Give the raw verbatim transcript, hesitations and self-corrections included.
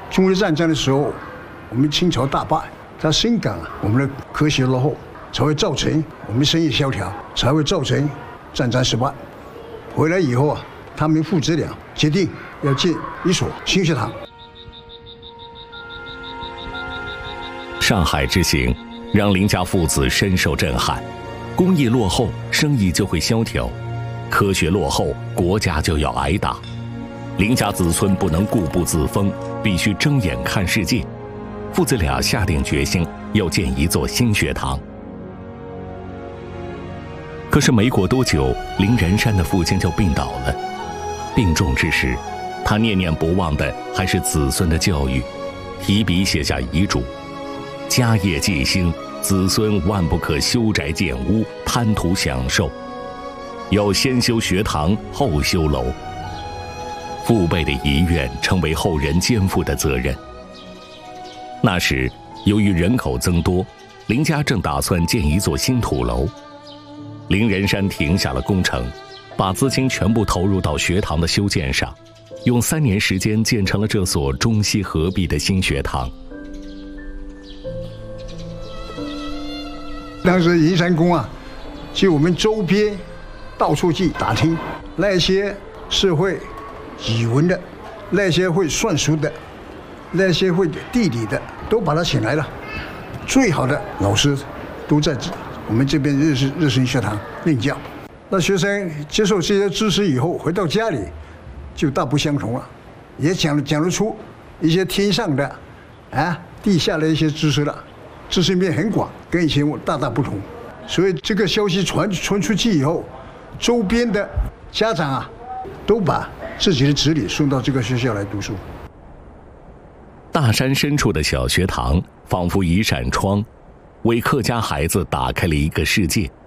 中日战争的时候，我们清朝大败，他深感我们的科学落后，才会造成我们生意萧条，才会造成战争失败。回来以后啊，他们父子俩决定要建一所新学堂。 上海之行让林家父子深受震撼，工艺落后，生意就会萧条；科学落后，国家就要挨打。林家子孙不能固步自封，必须睁眼看世界。父子俩下定决心要建一座新学堂。可是没过多久，林仁山的父亲就病倒了。病重之时，他念念不忘的还是子孙的教育，提笔写下遗嘱：家业继兴，子孙万不可修宅建屋，贪图享受，要先修学堂，后修楼。父辈的遗愿成为后人肩负的责任。那时，由于人口增多，林家正打算建一座新土楼。林仁山停下了工程，把资金全部投入到学堂的修建上，用三年时间建成了这所中西合璧的新学堂。 当时银山宫啊，就我们周边到处去打听，那些是会语文的，那些会算术的，那些会地理的，都把他请来了。最好的老师都在我们这边日式日式学堂任教。那学生接受这些知识以后，回到家里就大不相同了，也讲讲得出一些天上的啊地下的一些知识了，知识面很广，跟以前大大不同。所以这个消息传传出去以后，周边的家长啊，都把自己的子女送到这个学校来读书。 大山深处的小学堂，仿佛一扇窗，为客家孩子打开了一个世界。